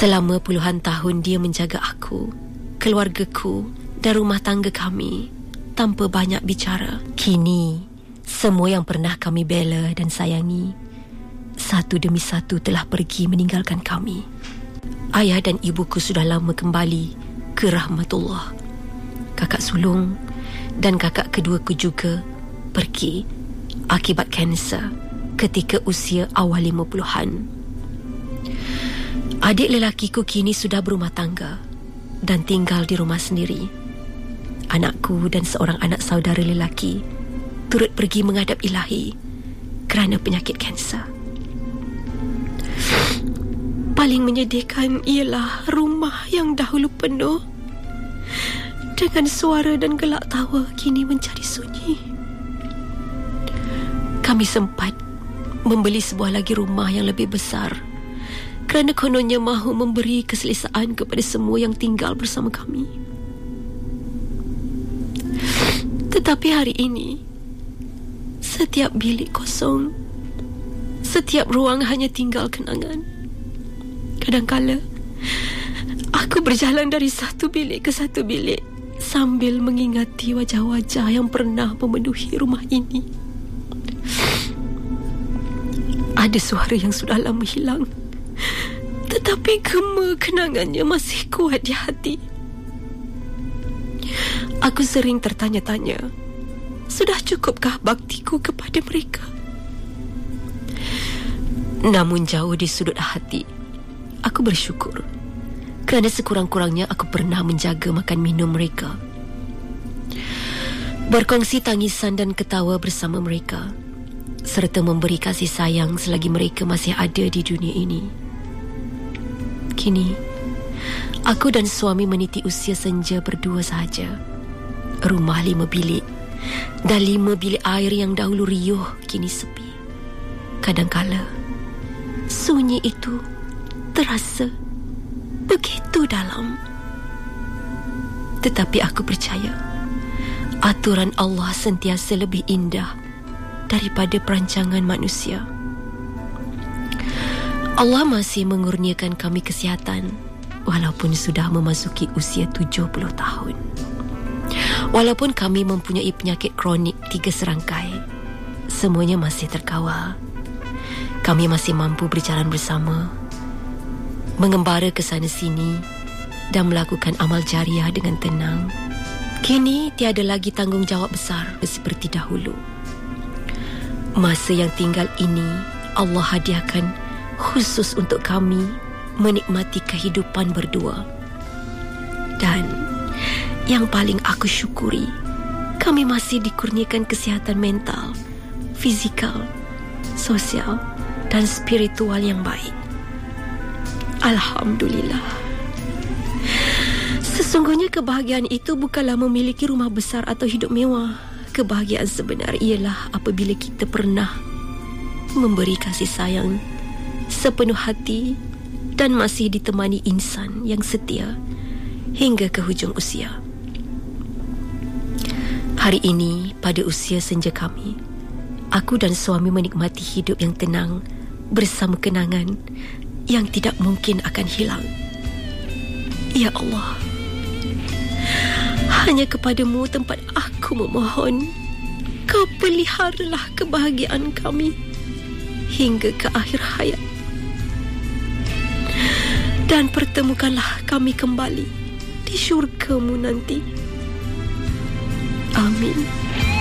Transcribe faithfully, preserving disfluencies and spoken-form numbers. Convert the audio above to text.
Selama puluhan tahun dia menjaga aku, keluargaku dan rumah tangga kami tanpa banyak bicara. Kini, semua yang pernah kami bela dan sayangi, satu demi satu telah pergi meninggalkan kami. Ayah dan ibuku sudah lama kembali ke rahmatullah. Kakak sulung dan kakak keduaku juga pergi akibat kanser ketika usia awal lima puluhan. Adik lelakiku kini sudah berumah tangga dan tinggal di rumah sendiri. Anakku dan seorang anak saudara lelaki turut pergi menghadap Ilahi kerana penyakit kanser. Paling menyedihkan ialah rumah yang dahulu penuh dengan suara dan gelak tawa kini menjadi sunyi. Kami sempat membeli sebuah lagi rumah yang lebih besar kerana kononnya mahu memberi keselesaan kepada semua yang tinggal bersama kami. Tetapi hari ini, setiap bilik kosong, setiap ruang hanya tinggal kenangan. Kadangkala, aku berjalan dari satu bilik ke satu bilik sambil mengingati wajah-wajah yang pernah memenuhi rumah ini. Ada suara yang sudah lama hilang, tetapi gema kenangannya masih kuat di hati. Aku sering tertanya-tanya, sudah cukupkah baktiku kepada mereka? Namun jauh di sudut hati, aku bersyukur kerana sekurang-kurangnya aku pernah menjaga makan minum mereka, berkongsi tangisan dan ketawa bersama mereka, serta memberi kasih sayang selagi mereka masih ada di dunia ini. Kini, aku dan suami meniti usia senja berdua sahaja. Rumah lima bilik dan lima bilik air yang dahulu riuh kini sepi. Kadangkala, sunyi itu terasa begitu dalam. Tetapi aku percaya aturan Allah sentiasa lebih indah daripada perancangan manusia. Allah masih mengurniakan kami kesihatan walaupun sudah memasuki usia tujuh puluh tahun. Walaupun kami mempunyai penyakit kronik tiga serangkai, semuanya masih terkawal. Kami masih mampu berjalan bersama, mengembara ke sana sini dan melakukan amal jariah dengan tenang. Kini tiada lagi tanggungjawab besar seperti dahulu. Masa yang tinggal ini Allah hadiahkan khusus untuk kami menikmati kehidupan berdua. Dan yang paling aku syukuri, kami masih dikurniakan kesihatan mental, fizikal, sosial dan spiritual yang baik. Alhamdulillah. Sesungguhnya kebahagiaan itu bukanlah memiliki rumah besar atau hidup mewah. Kebahagiaan sebenar ialah apabila kita pernah memberi kasih sayang sepenuh hati dan masih ditemani insan yang setia hingga ke hujung usia. Hari ini, pada usia senja kami, aku dan suami menikmati hidup yang tenang bersama kenangan yang tidak mungkin akan hilang. Ya Allah, hanya kepadamu tempat aku memohon, Kau peliharalah kebahagiaan kami hingga ke akhir hayat. Dan pertemukanlah kami kembali di syurga-Mu nanti. Amin.